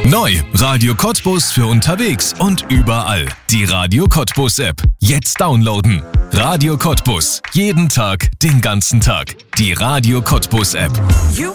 Neu, Radio Cottbus für unterwegs und überall. Die Radio Cottbus App. Jetzt downloaden. Radio Cottbus. Jeden Tag, den ganzen Tag. Die Radio Cottbus App. You